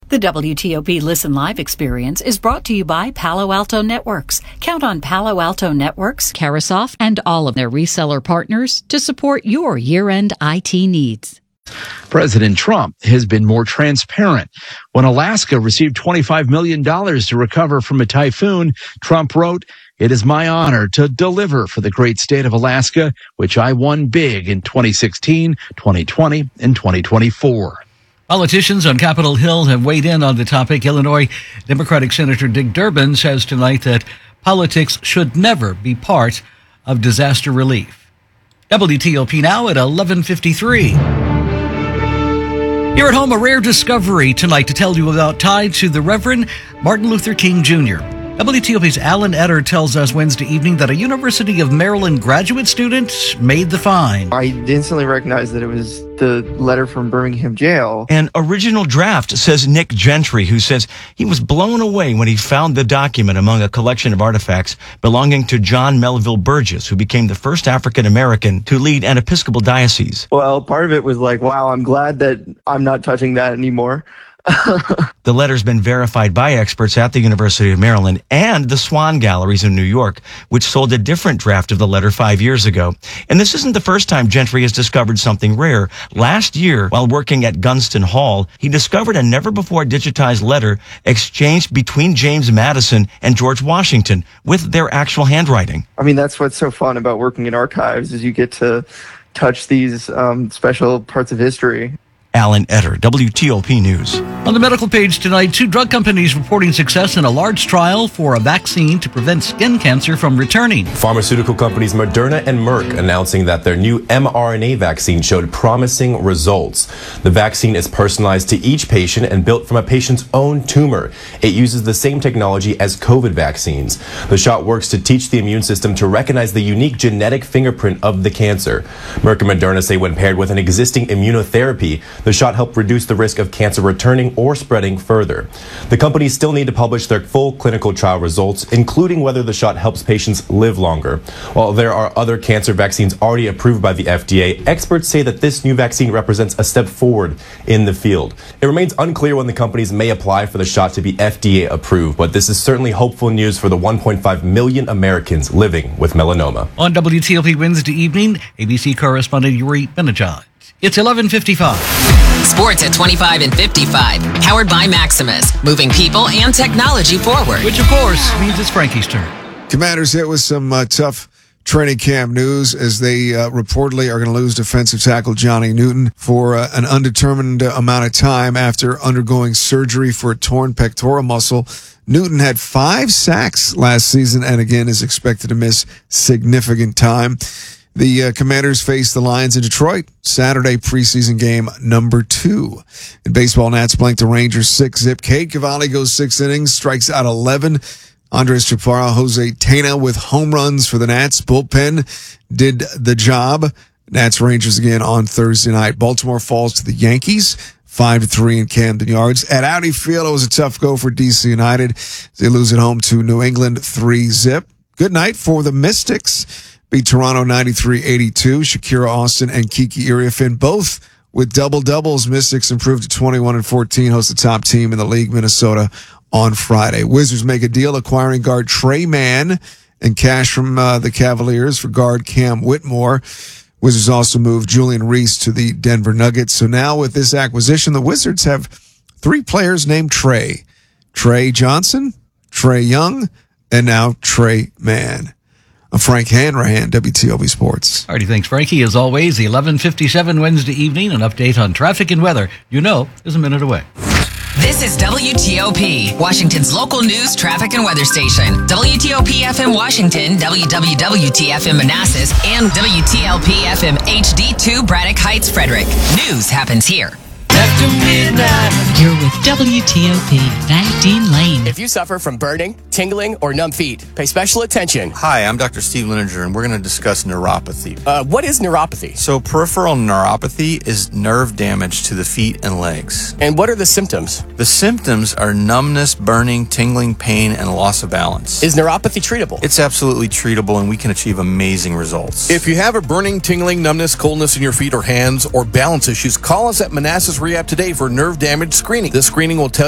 The WTOP Listen Live experience is brought to you by Palo Alto Networks. Count on Palo Alto Networks, Carasoft, and all of their reseller partners to support your year-end IT needs. President Trump has been more transparent. When Alaska received $25 million to recover from a typhoon, Trump wrote, "It is my honor to deliver for the great state of Alaska, which I won big in 2016, 2020, and 2024. Politicians on Capitol Hill have weighed in on the topic. Illinois Democratic Senator Dick Durbin says tonight that politics should never be part of disaster relief. WTOP now at 11:53. Here at home, a rare discovery tonight to tell you about tied to the Reverend Martin Luther King Jr. WTOP's Alan Etter tells us Wednesday evening that a University of Maryland graduate student made the find. I instantly recognized that it was the letter from Birmingham jail. An original draft, says Nick Gentry, who says he was blown away when he found the document among a collection of artifacts belonging to John Melville Burgess, who became the first African American to lead an Episcopal diocese. Well, part of it was like, wow, I'm glad that I'm not touching that anymore. The letter's been verified by experts at the University of Maryland and the Swan Galleries in New York, which sold a different draft of the letter 5 years ago. And this isn't the first time Gentry has discovered something rare. Last year, while working at Gunston Hall, he discovered a never-before-digitized letter exchanged between James Madison and George Washington with their actual handwriting. I mean, that's what's so fun about working in archives, is you get to touch these special parts of history. Alan Etter, WTOP News. On the medical page tonight, 2 drug companies reporting success in a large trial for a vaccine to prevent skin cancer from returning. Pharmaceutical companies Moderna and Merck announcing that their new mRNA vaccine showed promising results. The vaccine is personalized to each patient and built from a patient's own tumor. It uses the same technology as COVID vaccines. The shot works to teach the immune system to recognize the unique genetic fingerprint of the cancer. Merck and Moderna say when paired with an existing immunotherapy, the shot helped reduce the risk of cancer returning or spreading further. The companies still need to publish their full clinical trial results, including whether the shot helps patients live longer. While there are other cancer vaccines already approved by the FDA, experts say that this new vaccine represents a step forward in the field. It remains unclear when the companies may apply for the shot to be FDA approved, but this is certainly hopeful news for the 1.5 million Americans living with melanoma. On WTOP Wednesday evening, ABC correspondent Yuri Benajad. It's 11:55. Sports at 25 and 55. Powered by Maximus. Moving people and technology forward. Which, of course, means it's Frankie's turn. Commanders hit with some tough training camp news as they reportedly are going to lose defensive tackle Johnny Newton for an undetermined amount of time after undergoing surgery for a torn pectoral muscle. Newton had 5 sacks last season and again is expected to miss significant time. The Commanders face the Lions in Detroit, Saturday preseason game number 2. In baseball, Nats blanked the Rangers 6-zip. Cade Cavalli goes 6 innings, strikes out 11. Andres Chaparro, Jose Tena with home runs for the Nats. Bullpen did the job. Nats Rangers again on Thursday night. Baltimore falls to the Yankees 5-3 in Camden Yards. At Audi Field, it was a tough go for DC United. They lose at home to New England 3-zip. Good night for the Mystics. Beat Toronto 93-82. Shakira Austin and Kiki Iriafin both with double-doubles. Mystics improved to 21-14, host the top team in the league, Minnesota, on Friday. Wizards make a deal acquiring guard Trey Mann and cash from the Cavaliers for guard Cam Whitmore. Wizards also moved Julian Reese to the Denver Nuggets. So now with this acquisition, the Wizards have 3 players named Trey. Trey Johnson, Trey Young, and now Trey Mann. I'm Frank Hanrahan, WTOP Sports. Alrighty, thanks, Frankie. As always, the 11:57 Wednesday evening, an update on traffic and weather. You know, is a minute away. This is WTOP, Washington's local news, traffic, and weather station. WTOP FM Washington, WWWT FM Manassas, and WTLP FM HD2 Braddock Heights, Frederick. News happens here. After midnight. You're with WTOP, Van Dean Lane. If you suffer from burning, tingling, or numb feet, pay special attention. Hi, I'm Dr. Steve Lininger, and we're going to discuss neuropathy. What is neuropathy? So peripheral neuropathy is nerve damage to the feet and legs. And what are the symptoms? The symptoms are numbness, burning, tingling, pain, and loss of balance. Is neuropathy treatable? It's absolutely treatable, and we can achieve amazing results. If you have a burning, tingling, numbness, coldness in your feet or hands, or balance issues, call us at Manassas Rehab today for nerve damage screening. This screening will tell